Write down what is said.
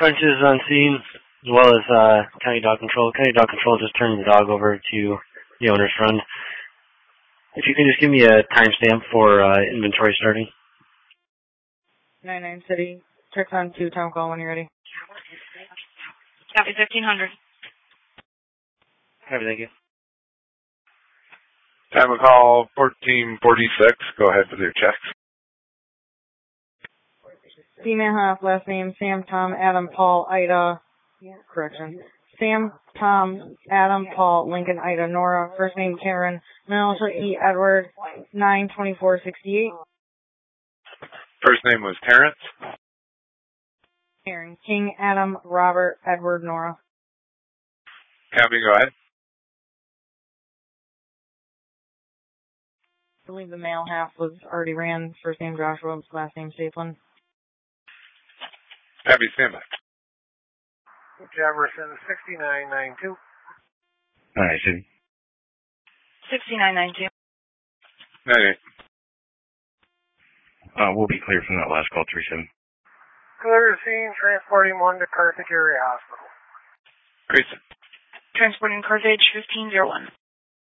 French is on scene, as well as County Dog Control. County Dog Control just turned the dog over to the owner's friend. If you can just give me a timestamp for inventory starting. 99 City, check on 2, town call when you're ready. Copy 1500. Copy, thank you. Time of call 1446. Go ahead with your checks. Female half, last name Sam, Tom, Adam, Paul, Ida. Correction. Sam, Tom, Adam, Paul, Lincoln, Ida, Nora. First name Karen. Middle initial E. Edward. 92468. First name was Terrence. Karen. King, Adam, Robert, Edward, Nora. Copy, go ahead. I believe the male half was already ran. First name Joshua, last name Stapleton. Copy, stand by. Jefferson 6992. Alright, City. 6992. 98. We'll be clear from that last call, 37. Clear to scene, transporting one to Carthage Area Hospital. Grayson. Transporting Carthage 1501.